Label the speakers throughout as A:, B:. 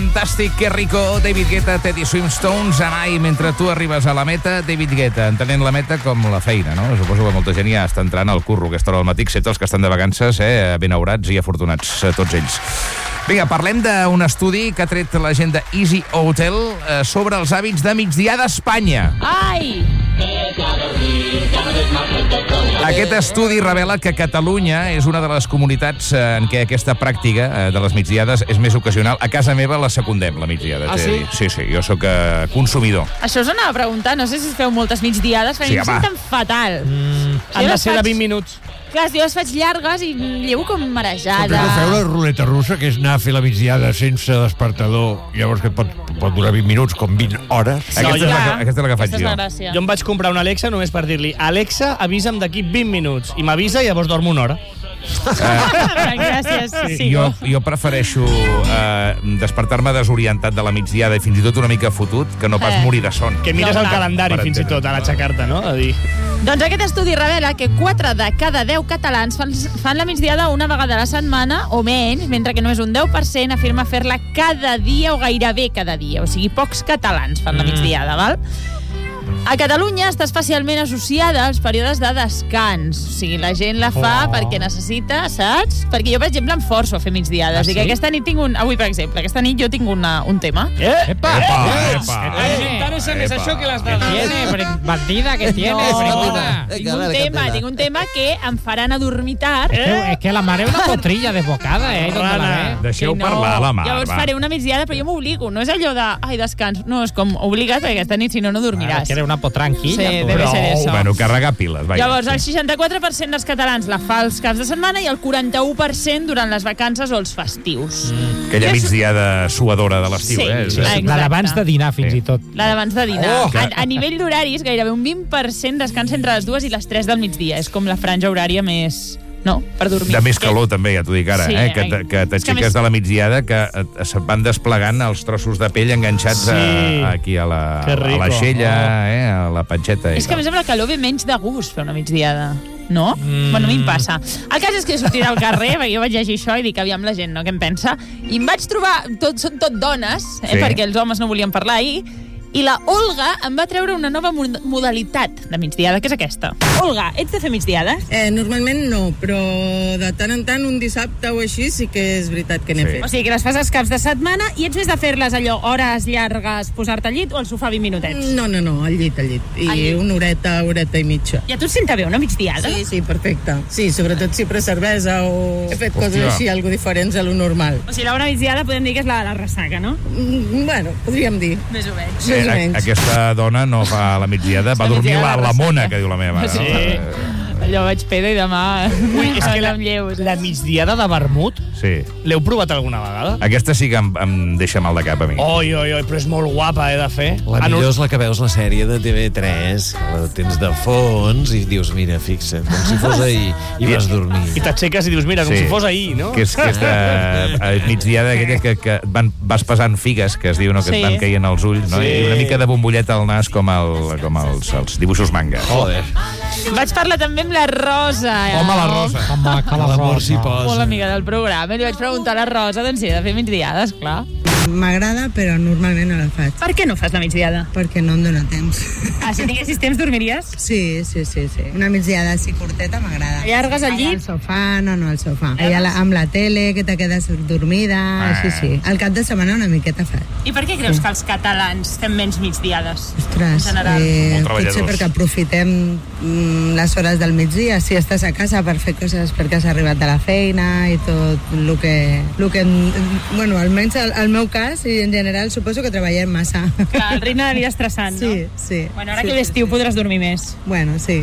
A: fantàstic, que rico. David Guetta, Teddy Swimstones, Anai, mentre tu arribes a la meta. David Guetta, entenent la meta com la feina, no? Suposo que molta gent ja està entrant al curro aquesta hora del matí, excepte els que estan de vacances, benaurats i afortunats, tots ells. Vinga, parlem d'un estudi que ha tret la gent de Easy Hotel sobre els hàbits de migdiada a Espanya.
B: Ai!
A: Aquest estudi revela que Catalunya és una de les comunitats en què aquesta pràctica de les migdiades és més ocasional. A casa meva la secundem, la migdiada.
C: Ah, sí?
A: Sí, jo sóc consumidor.
B: Això us anava a preguntar, no sé si feu moltes migdiades, perquè em senten fatal.
C: Han de ser de 20 minuts.
B: Clar, jo les faig llargues i llevo com marejada.
D: Però no feu la ruleta russa, que és anar a fer la migdiada sense despertador, llavors que pot durar 20 minuts, com 20 hores.
A: Aquesta és la que faig
B: Aquesta és la
A: jo.
B: gràcia.
C: Jo em vaig comprar una Alexa només per dir-li Alexa, avisa'm d'aquí 20 minuts. I m'avisa i llavors dormo una hora.
B: Gràcies, sí.
A: Jo prefereixo despertar-me desorientat de la migdiada i fins i tot una mica fotut que no pas morir de son.
C: Que mires
B: No,
C: el
B: clar.
C: calendari
A: Per
C: fins i
A: entendre.
C: tot a l'aixecar-te, no? A dir...
B: Doncs aquest estudi revela que 4 de cada 10 catalans fan la migdiada una vegada a la setmana o menys, mentre que només un 10% afirma fer-la cada dia o gairebé cada dia. O sigui, pocs catalans fan la migdiada, val? A Catalunya està especialment associada als períodes de descans. O sigui, la gent la fa perquè necessita, saps? Perquè jo, per exemple, em forço a fer migdiades. I que aquesta nit tinc avui, per exemple, aquesta nit jo tinc un tema.
A: Epa!
C: més això que les dades.
E: Tiene, bandida, que tiene, brigona.
B: Tinc un tema que em farà anar a dormir tard.
E: Es que la mare es una potrilla desbocada, ¿eh? ¿Dónde la ve?
A: Deixeu
B: Que
A: parlar la Mar,
B: Llavors
A: va.
B: faré una migdiada, però jo m'obligo. No és allò de, ai, descans. No, és com obligat, perquè aquesta nit, si no, no dormiràs.
E: Que eres una potranquilla.
B: Sí,
E: tu.
B: debe ser eso.
A: Bueno, carregar piles, vaja.
B: Llavors, el 64% dels catalans la fa els caps de setmana i el 41% durant les vacances o els festius.
A: Aquella migdiada suadora de l'estiu,
B: Sí,
A: eh?
B: sí.
E: La d'abans de dinar, fins i tot.
B: La d'abans de dinar.
A: Oh!
B: A nivell d'horaris, gairebé un 20% descansa entre les 2 i les 3 del migdia. És com la franja horària més... No? Per dormir.
A: De més calor, també, ja t'ho dic ara,
B: Sí,
A: que
B: és que
A: t'aixeques
B: més-
A: de la migdiada, que se't van desplegant els trossos de pell enganxats
C: Sí.
A: aquí a
C: Que rico.
A: l'aixella, a la panxeta.
B: És que, a més, amb la calor ve menys de gust fer una migdiada. No? Bueno, a mi em passa. El cas és que he sortit al carrer, perquè jo vaig llegir això i dic, aviam la gent, no?, què em pensa? I em vaig trobar, són tot dones,
A: Sí.
B: perquè els homes no volien parlar ahir, i la Olga em va treure una nova modalitat de migdiada, que és aquesta. Olga, ets de fer migdiades?
F: Normalment no, però de tant en tant, un dissabte o així, sí que és veritat que n'he
A: Sí.
F: fet.
B: O sigui, que les fas els caps de setmana i ets més de fer-les allò, hores llargues, posar-te al llit o al sofà 20 minutets?
F: No, al llit. I
B: Al llit.
F: una horeta i mitja.
B: I a tu et senta bé una migdiada?
F: Sí, perfecte. Sí, sobretot si pres cervesa o he fet coses
A: Hòstia.
F: així, algo diferents a lo normal.
B: O sigui, la bona migdiada podem dir que és la ressaca, no?
F: Bueno, podríem dir.
B: Més o menys.
F: Més o menys.
A: Aquesta dona no fa la migdiada, va
B: La
A: dormir
B: migdiada
A: la
B: la
A: mona,
B: ressaca.
A: que diu la meva mare.
C: Sí.
A: No?
B: Allò vaig pedo i demà...
C: Ui, és que
B: amb lleus.
C: la migdiada de vermut,
A: Sí.
C: l'heu provat alguna vegada?
A: Aquesta sí que em deixa mal de cap a mi.
C: Oi, però és molt guapa, de fer.
G: La millor és la que veus la sèrie de TV3, la tens de fons i dius, mira, fixa't, com si fos ahir, i vas dormir.
C: I t'aixeques i dius, mira, com
A: Sí.
C: si fos ahir, no?
A: Que és de migdiada aquella que vas pesant figues, que es diu, no? Que
B: Sí.
A: et van caient als ulls, no?
C: Sí.
A: I una mica de bombolleta al nas com els dibuixos manga.
G: Joder.
B: Vaig parlar també amb la Rosa.
A: Home, la Rosa.
E: Home, que
G: A l'amor s'hi
B: Molt
G: posa.
B: amiga del programa. I li vaig preguntar a la Rosa, doncs sí, de fer migdiades, clar.
F: M'agrada, però normalment no la faig,
B: Per què no fas la migdiada?
F: perquè no em dóna temps.
B: Ah, si tinguessis temps dormiries?
F: Sí. Una migdiada així curteta m'agrada.
B: Llargues al llit?
F: Al sofà, no al sofà. Allà amb la tele, que te quedes dormida, així sí. Al cap de setmana una miqueta faig.
B: I per què creus que els catalans fem menys migdiades?
F: Ostres,
B: En general.
A: Molt treballadors.
F: potser perquè aprofitem les hores del migdia, si estàs a casa per fer coses perquè has arribat de la feina i tot el que bueno, almenys el meu cas i en general suposo que treballem massa.
B: Clar, el ritme de vida estressant,
F: Sí,
B: no?
F: sí.
B: Bueno, ara
F: sí,
B: que l'estiu podràs dormir més.
F: Bueno, sí.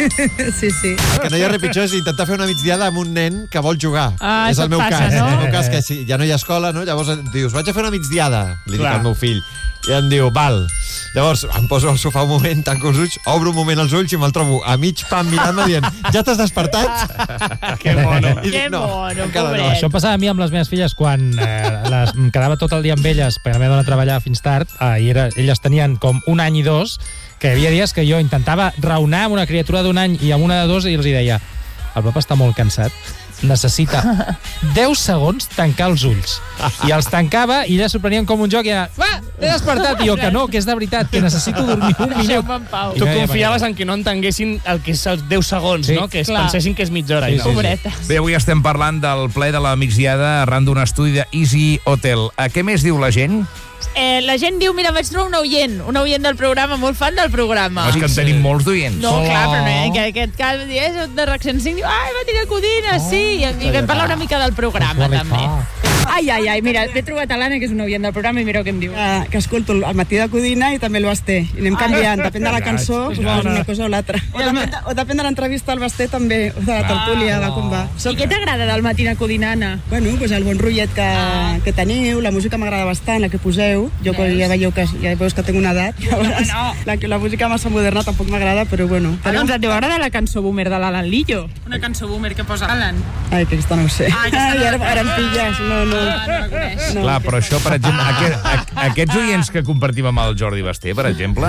F: sí.
G: El que no hi ha res pitjor és intentar fer una migdiada amb un nen que vol jugar.
B: Ah,
G: és
B: això
G: el meu
B: et passa,
G: cas.
B: no?
G: És el meu cas, que si ja no hi ha escola, no? Llavors dius, vaig a fer una migdiada, li dic
C: Clar.
G: al meu fill. I em diu, val. Llavors em poso al sofà un moment, tanco els ulls, obro un moment els ulls i me'l trobo a mig pam mirant-me dient, ja t'has despertat?
C: Que mono.
G: I
B: Que
G: dic, no,
B: mono,
G: encara no.
B: pobret.
E: Això passava a mi amb les meves filles quan em quedava tot el dia amb elles perquè la meva dona treballava fins tard i elles tenien com 1 any i 2, que hi havia dies que jo intentava raonar amb una criatura d'1 any i amb una de 2 i els hi deia, el papa està molt cansat. necessita 10 segons tancar els ulls. I els tancava i ella s'ho prenien com un joc i era, va, t'he despertat. I jo, que no, que és de veritat, que necessito dormir un minut.
B: Deixeu-me en pau.
C: Tu confiaves en que no entenguessin el que és els 10 segons,
E: Sí,
C: no? Que es
B: clar.
C: pensessin que és mitja hora.
E: Sí,
C: i no.
E: sí.
B: Pobretes.
A: Bé, avui estem parlant del ple de la migdiada arran d'un estudi de Easy Hotel. Què més diu la gent?
B: La gent diu, mira, vaig trobar un oient del programa, molt fan del programa.
A: És que en tenim molts d'oients.
B: No, clar, però no, que aquest cas és de RAC 105, diu, ai, Matina Codina, sí, i vam parlar una mica del programa, també.
H: Ai, mira, m'he trobat a l'Anna, que és un oient del programa, i mira què em diu. Que escolto el matí de Codina i també el Basté. I anem canviant, depèn de la cançó, doncs una cosa o l'altra. O depèn de l'entrevista al Basté també, o de la tertúlia, de com va. I què t'agrada del Matina Codina, Anna?
F: Bueno, doncs el bon rotllet que teniu, la música m'agrada bastant, la que poseu. Jo ja veieu que ja veus que tinc una edat. Llavors, la música massa moderna tampoc m'agrada, però bueno.
H: Doncs et deu agradar la cançó boomer de l'Alan Lillo. Una cançó boomer que posa Alan.
F: Ai, que aquesta no ho sé. Ara em pilles, no
H: la coneix.
A: Clar, però això, per exemple, aquests oients que compartim amb el Jordi Basté, per exemple,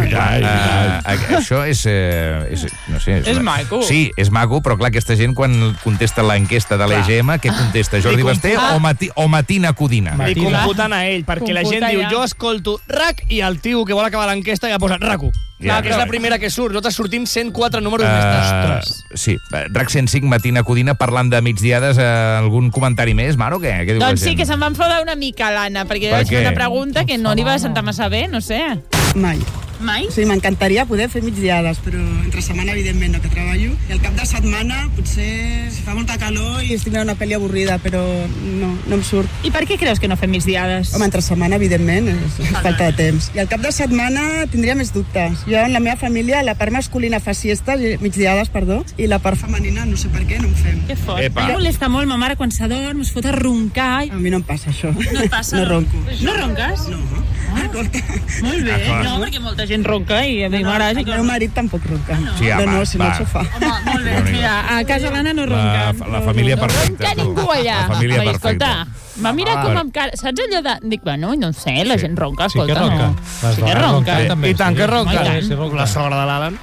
A: això és no sé...
B: És maco.
A: Sí, és maco, però clar, aquesta gent quan contesta l'enquesta de l'EGM, què contesta? Jordi Basté o Matina Codina?
C: Li computen a ell, perquè la gent
B: Computa
C: diu,
B: ja.
C: jo escolto RAC, i el tio que vol acabar l'enquesta ja posa RAC1.
A: Ja,
C: Que és la primera que surt. Nosaltres sortim 104 números més tard.
A: Sí, RAC 105, Matina Codina, parlant de migdiades, algun comentari més, Mar, o què? Què diu la
B: Doncs sí,
A: gent?
B: que se'n va enfadar una mica l'Anna, perquè
A: Per
B: vaig fer
A: què?
B: una pregunta que no li va sentar massa bé, no sé.
F: Mai.
B: Mai?
F: Sí, m'encantaria poder fer migdiades, però entre setmana, evidentment, no, que treballo. I al cap de setmana, potser, si fa molta calor i estic veient una pel·li avorrida, però no em surt.
H: I per què creus que no fem migdiades?
F: Home, entre setmana, evidentment, és falta de temps. I al cap de setmana tindria més dubtes. Jo, en la meva família, la part masculina fa siestes, migdiades, perdó, i la part femenina, no sé per què, no en fem.
H: Que fort.
A: Epa.
H: Em molesta molt ma mare quan s'adorm, es fot a roncar.
F: A mi no em passa, això.
H: No et passa?
F: No ronco.
H: No ronques?
F: No. Escolta,
H: Molt bé. No, perquè molta gent ronca i a mi m'agrada.
F: el meu marit tampoc ronca.
A: Sí,
F: no, si no
A: va.
F: el sofà.
H: Home, molt bé. Mira, a casa l'Anna no ronca.
A: La família perfecta.
B: Que ningú allà.
A: La família
B: Ai,
A: perfecta.
B: escolta, va mirar com amb cara... Saps allò de... Dic, bueno, no sé, la gent ronca,
E: Sí que
B: escolta,
E: ronca.
B: no.
E: Les
B: Sí que
E: dones
B: ronca.
E: ronquen també.
C: I tant que ronca.
E: Sí, sí, ronca.
C: La sogra de l'Alan.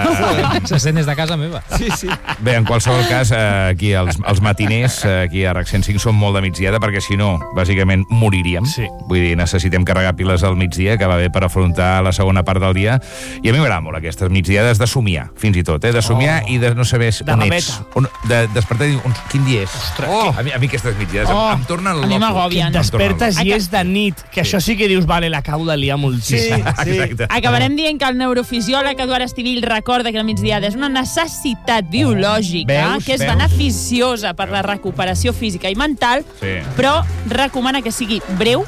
E: Se sent des de casa meva.
A: Bé, en qualsevol cas, aquí els matiners, aquí a RAC 105, són molt de migdiada, perquè si no, bàsicament, moriríem.
C: Sí.
A: Vull dir, necessitem carregar piles al migdia, que va bé per afrontar la segona part del dia. I a mi m'agrada molt aquestes migdiades de somiar, fins i tot, de somiar i de no saber on ets. De despertar i dir, quin dia és? A mi aquestes migdiades em tornen
B: A mi
A: loco.
B: m'agobien.
A: Em tornen
C: Despertes
A: loco.
C: i és de nit, que això sí que dius, vale, l'acabo de liar moltíssim.
A: Exacte.
B: Acabarem dient que el neurofisiòleg Eduard Estivill recorda que la migdiada és una necessitat biològica
A: Veus?
B: que és beneficiosa per la recuperació física i mental,
A: Sí.
B: però recomana que sigui breu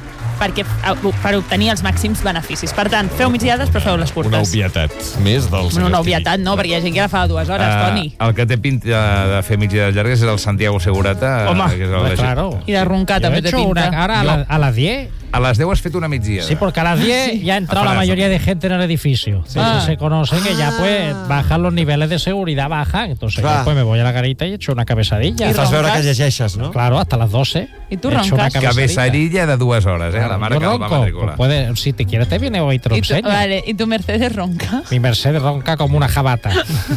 B: per obtenir els màxims beneficis. Per tant, feu migdiades, però feu les
G: Una
B: curtes.
G: obvietat més del
B: No,
G: senyor
B: una
G: Estivill.
B: obvietat, no, perquè hi ha gent que la fa 2 hores, Toni.
A: El que té pinta de fer migdiades llargues és el Santiago Segurata.
C: Home,
A: que és el
E: Claro.
B: I de roncar
E: Yo he
B: també té
E: hecho una,
B: pinta.
E: ahora a las 10.
A: A les 10 has fet una migdiada.
E: Sí, porque a las 10 ya ha entrado la
A: Afaras.
E: mayoría de gente en el edificio. Entonces se conoce que ya pues bajan los niveles de seguridad, bajan. Entonces
G: Clar.
E: ya, pues me voy a la garita y echo una cabezadilla.
B: I
G: Fas veure que
B: ronques?
G: llegeixes, no?
E: Claro, hasta las 12.
B: I tu
E: Echo una
B: ronques?
E: cabezadilla.
A: Cabezadilla de 2 hores, la mare
E: Yo
A: que el va
E: ronco,
A: matricular.
E: pues puede, si te quieres te viene hoy y te lo
B: I tu,
E: enseño.
B: vale, I tu Mercedes ronca?
E: Mi Mercedes ronca como una jabata.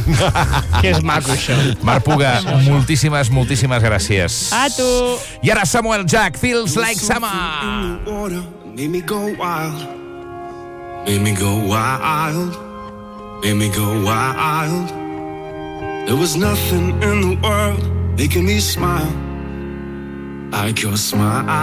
C: Que és maco, això.
A: Marc Puga, moltíssimes gràcies.
B: A tu!
A: I ara Samuel Jack, Feels Like Summer.
I: Water made me go wild. Made me go wild. Made me go wild. There was nothing in the world making me smile like your smile.